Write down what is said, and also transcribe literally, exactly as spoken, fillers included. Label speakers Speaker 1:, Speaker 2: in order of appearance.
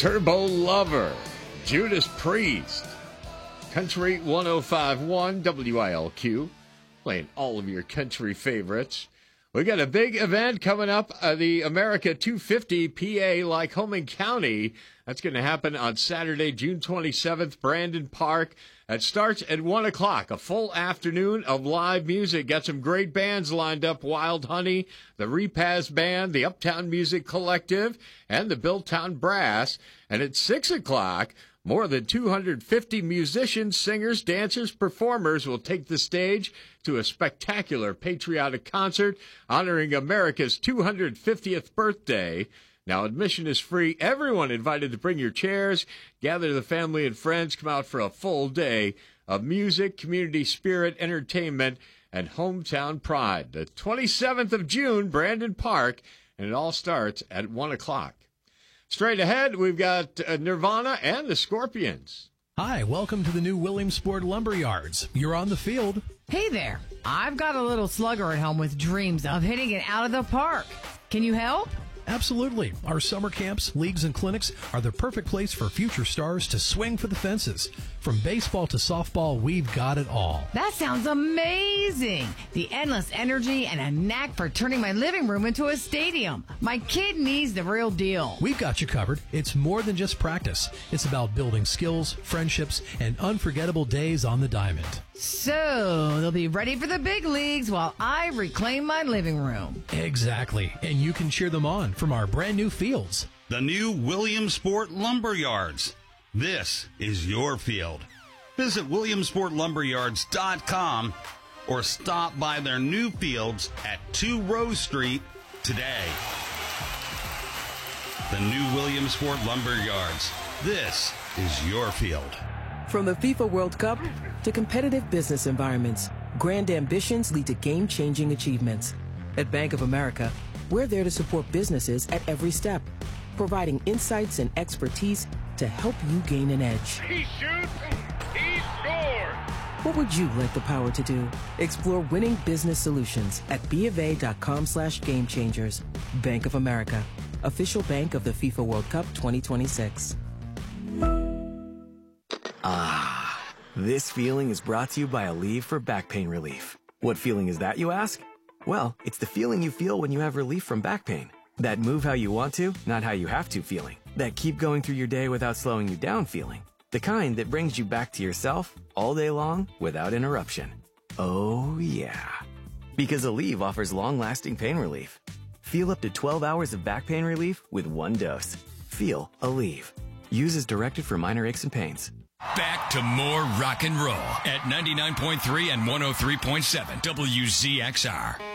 Speaker 1: Turbo Lover, Judas Priest, Country one oh five point one W I L Q, playing all of your country favorites. We got a big event coming up, uh, the America two fifty P A Lycoming County. That's going to happen on Saturday, June twenty-seventh, Brandon Park. It starts at one o'clock, a full afternoon of live music. Got some great bands lined up, Wild Honey, the Repaz Band, the Uptown Music Collective, and the Billtown Brass. And at six o'clock, more than two hundred fifty musicians, singers, dancers, performers will take the stage to a spectacular patriotic concert honoring America's two hundred fiftieth birthday. Now, admission is free. Everyone invited to bring your chairs, gather the family and friends, come out for a full day of music, community spirit, entertainment, and hometown pride. The twenty-seventh of June, Brandon Park, and it all starts at one o'clock. Straight ahead, we've got uh, Nirvana and the Scorpions.
Speaker 2: Hi, welcome to the new Williamsport Lumberyards. You're on the field.
Speaker 3: Hey there. I've got a little slugger at home with dreams of hitting it out of the park. Can you help?
Speaker 2: Absolutely. Our summer camps, leagues, and clinics are the perfect place for future stars to swing for the fences. From baseball to softball, we've got it all.
Speaker 3: That sounds amazing. The endless energy and a knack for turning my living room into a stadium. My kid needs the real deal.
Speaker 2: We've got you covered. It's more than just practice. It's about building skills, friendships, and unforgettable days on the diamond.
Speaker 3: So they'll be ready for the big leagues while I reclaim my living room.
Speaker 2: Exactly. And you can cheer them on from our brand new fields.
Speaker 4: The new Williamsport Lumberyards. This is your field. Visit williamsport lumberyards dot com or stop by their new fields at two Rose Street today. The new Williamsport Lumberyards. This is your field.
Speaker 5: From the FIFA World Cup to competitive business environments, grand ambitions lead to game-changing achievements. At Bank of America, we're there to support businesses at every step, providing insights and expertise to help you gain an edge.
Speaker 6: He shoots, he scores!
Speaker 5: What would you like the power to do? Explore winning business solutions at bofa.com slash game changers. Bank of America, official bank of the FIFA World Cup twenty twenty-six.
Speaker 7: Ah, this feeling is brought to you by Aleve for back pain relief. What feeling is that, you ask? Well, it's the feeling you feel when you have relief from back pain. That move how you want to, not how you have to feeling. That keep going through your day without slowing you down feeling. The kind that brings you back to yourself all day long without interruption. Oh, yeah. Because Aleve offers long-lasting pain relief. Feel up to twelve hours of back pain relief with one dose. Feel Aleve. Use as directed for minor aches and pains.
Speaker 8: Back to more rock and roll at ninety-nine point three and one oh three point seven W Z X R.